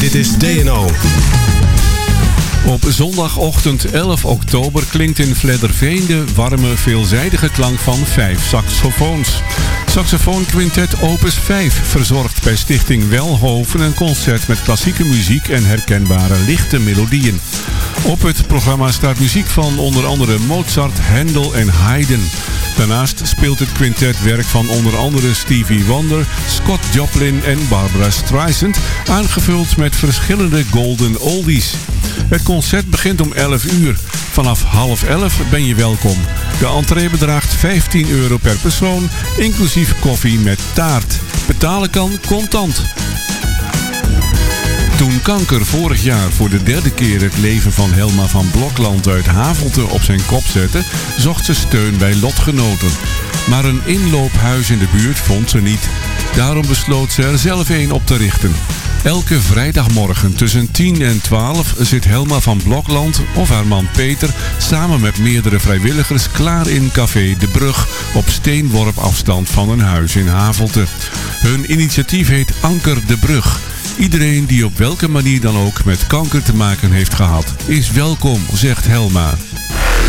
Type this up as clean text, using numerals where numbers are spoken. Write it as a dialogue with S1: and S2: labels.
S1: Dit is DNO.
S2: Op zondagochtend 11 oktober klinkt in Vledderveen de warme, veelzijdige klank van 5 saxofoons. Saxofoonquintet Opus 5 verzorgt bij Stichting Welhoven een concert met klassieke muziek en herkenbare lichte melodieën. Op het programma staat muziek van onder andere Mozart, Handel en Haydn. Daarnaast speelt het quintet werk van onder andere Stevie Wonder, Scott Joplin en Barbra Streisand, aangevuld met verschillende golden oldies. Het concert begint om 11 uur. Vanaf 10:30 ben je welkom. De entree bedraagt €15 per persoon, inclusief koffie met taart. Betalen kan contant. Toen kanker vorig jaar voor de 3e keer het leven van Helma van Blokland uit Havelte op zijn kop zette, zocht ze steun bij lotgenoten. Maar een inloophuis in de buurt vond ze niet. Daarom besloot ze er zelf een op te richten. Elke vrijdagmorgen tussen 10 en 12 zit Helma van Blokland of haar man Peter samen met meerdere vrijwilligers klaar in Café De Brug op steenworp afstand van een huis in Havelte. Hun initiatief heet Anker De Brug. Iedereen die op welke manier dan ook met kanker te maken heeft gehad, is welkom, zegt Helma.